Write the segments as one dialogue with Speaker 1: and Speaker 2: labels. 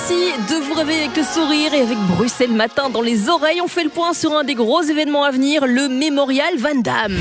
Speaker 1: Merci de vous réveiller avec le sourire et avec Bruxelles Matin dans les oreilles. On fait le point sur un des gros événements à venir, le Mémorial Van Damme.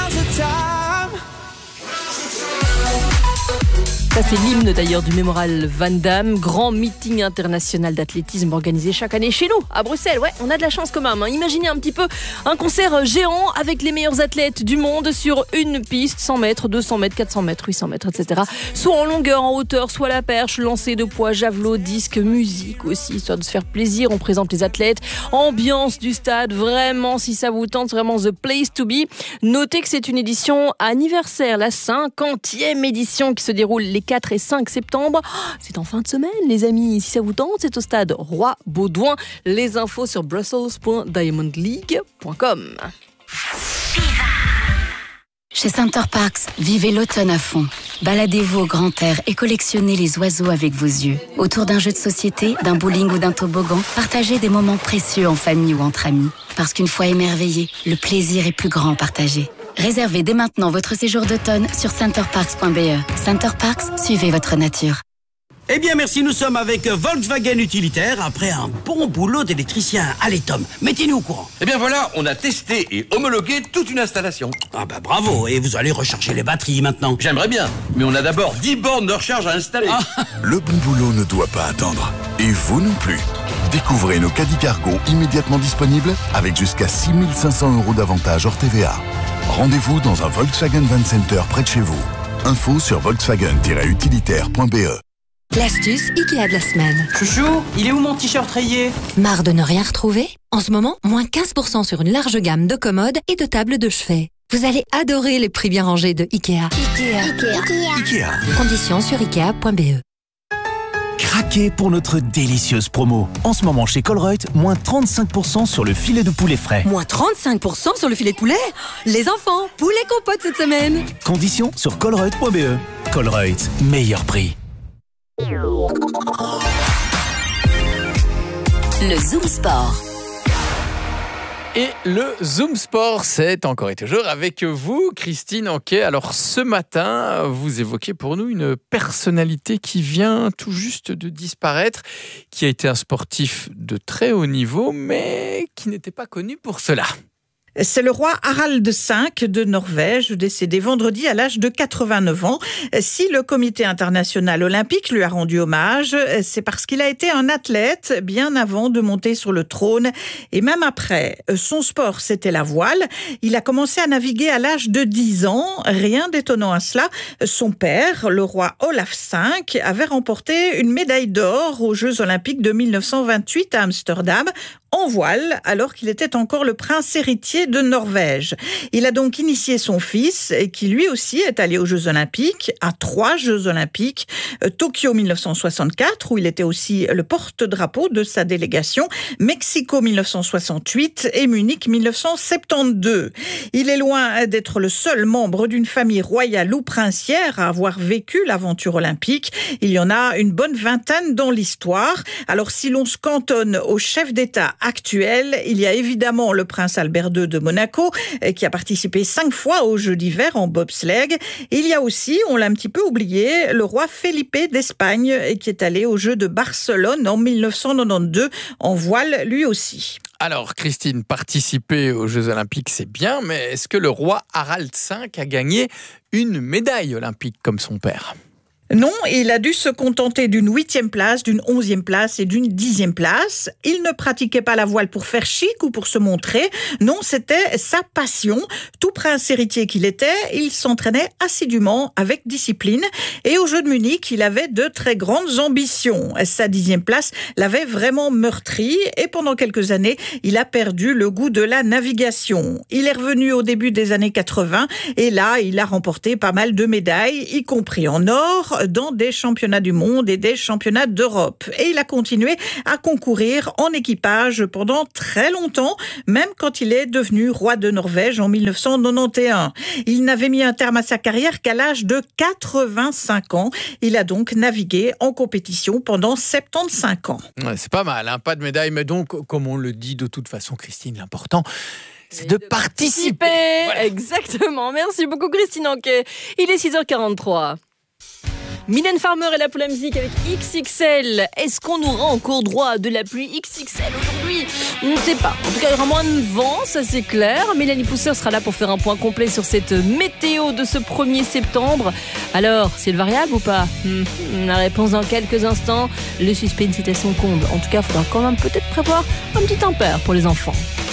Speaker 1: Ça, c'est l'hymne d'ailleurs du Mémorial Van Damme, grand meeting international d'athlétisme organisé chaque année chez nous, à Bruxelles. Ouais, on a de la chance quand même. Imaginez un petit peu un concert géant avec les meilleurs athlètes du monde sur une piste, 100 mètres, 200 mètres, 400 mètres, 800 mètres, etc. Soit en longueur, en hauteur, soit la perche, lancer de poids, javelot, disque, musique aussi, histoire de se faire plaisir. On présente les athlètes, ambiance du stade, vraiment, si ça vous tente, vraiment the place to be. Notez que c'est une édition anniversaire, la 50e édition qui se déroule les 4 et 5 septembre. C'est en fin de semaine, les amis. Si ça vous tente, c'est au stade Roi-Baudouin. Les infos sur brussels.diamondleague.com.
Speaker 2: Chez Center Parcs, vivez l'automne à fond. Baladez-vous au grand air et collectionnez les oiseaux avec vos yeux. Autour d'un jeu de société, d'un bowling ou d'un toboggan, partagez des moments précieux en famille ou entre amis. Parce qu'une fois émerveillé, le plaisir est plus grand partagé. Réservez dès maintenant votre séjour d'automne sur centerparks.be. Center Parcs, suivez votre nature.
Speaker 3: Eh bien merci, nous sommes avec Volkswagen Utilitaire après un bon boulot d'électricien. Allez Tom, mettez-nous au courant.
Speaker 4: Eh bien voilà, on a testé et homologué toute une installation.
Speaker 3: Ah bah bravo, et vous allez recharger les batteries maintenant.
Speaker 4: J'aimerais bien, mais on a d'abord 10 bornes de recharge à installer.
Speaker 5: Le bon boulot ne doit pas attendre. Et vous non plus. Découvrez nos caddies cargo immédiatement disponibles avec jusqu'à 6 500 € d'avantages hors TVA. Rendez-vous dans un Volkswagen Van Center près de chez vous. Info sur volkswagen-utilitaire.be.
Speaker 6: L'astuce Ikea de la semaine.
Speaker 7: Chouchou, il est où mon t-shirt rayé?
Speaker 6: Marre de ne rien retrouver? En ce moment, moins 15% sur une large gamme de commodes et de tables de chevet. Vous allez adorer les prix bien rangés de Ikea.
Speaker 5: Ikea.
Speaker 6: Conditions sur ikea.be.
Speaker 8: Craquez pour notre délicieuse promo. En ce moment chez Colruyt, moins 35% sur le filet de poulet frais.
Speaker 6: Moins 35% sur le filet de poulet? Les enfants, poulet compote cette semaine.
Speaker 8: Conditions sur colruyt.be. Colruyt, meilleur prix.
Speaker 2: Le Zoom Sport.
Speaker 9: Et le Zoom Sport, c'est encore et toujours avec vous, Christine Anquet. Alors ce matin, vous évoquez pour nous une personnalité qui vient tout juste de disparaître, qui a été un sportif de très haut niveau, mais qui n'était pas connu pour cela.
Speaker 10: C'est le roi Harald V de Norvège, décédé vendredi à l'âge de 89 ans. Si le comité international olympique lui a rendu hommage, c'est parce qu'il a été un athlète bien avant de monter sur le trône et même après. Son sport, c'était la voile. Il a commencé à naviguer à l'âge de 10 ans. Rien d'étonnant à cela. Son père, le roi Olaf V, avait remporté une médaille d'or aux Jeux olympiques de 1928 à Amsterdam en voile, alors qu'il était encore le prince héritier de Norvège. Il a donc initié son fils, qui lui aussi est allé aux Jeux Olympiques, à 3 Jeux Olympiques, Tokyo 1964, où il était aussi le porte-drapeau de sa délégation, Mexico 1968 et Munich 1972. Il est loin d'être le seul membre d'une famille royale ou princière à avoir vécu l'aventure olympique. Il y en a une bonne vingtaine dans l'histoire. Alors si l'on se cantonne au chef d'État actuel, il y a évidemment le prince Albert II de Monaco, qui a participé 5 fois aux Jeux d'hiver en bobsleigh. Et il y a aussi, on l'a un petit peu oublié, le roi Felipe d'Espagne, qui est allé aux Jeux de Barcelone en 1992 en voile lui aussi.
Speaker 9: Alors Christine, participer aux Jeux Olympiques, c'est bien, mais est-ce que le roi Harald V a gagné une médaille olympique comme son père ?
Speaker 10: Non, il a dû se contenter d'une 8e place, d'une 11e place et d'une 10e place. Il ne pratiquait pas la voile pour faire chic ou pour se montrer. Non, c'était sa passion. Tout prince héritier qu'il était, il s'entraînait assidûment avec discipline. Et aux Jeux de Munich, il avait de très grandes ambitions. Sa 10e place l'avait vraiment meurtri et pendant quelques années, il a perdu le goût de la navigation. Il est revenu au début des années 80 et là, il a remporté pas mal de médailles, y compris en or, dans des championnats du monde et des championnats d'Europe. Et il a continué à concourir en équipage pendant très longtemps, même quand il est devenu roi de Norvège en 1991. Il n'avait mis un terme à sa carrière qu'à l'âge de 85 ans. Il a donc navigué en compétition pendant 75 ans.
Speaker 9: Ouais, c'est pas mal, hein, pas de médaille, mais donc, comme on le dit de toute façon, Christine, l'important, c'est de participer.
Speaker 1: Voilà. Exactement. Merci beaucoup, Christine Anquet. Il est 6h43. Mylène Farmer est là pour la musique avec XXL. Est-ce qu'on aura encore droit à de la pluie XXL aujourd'hui? On ne sait pas. En tout cas, il y aura moins de vent, ça c'est clair. Mélanie Pousseur sera là pour faire un point complet sur cette météo de ce 1er septembre. Alors, c'est le variable ou pas? La réponse dans quelques instants. Le suspense est à son comble. En tout cas, il faudra quand même peut-être prévoir un petit tempère pour les enfants.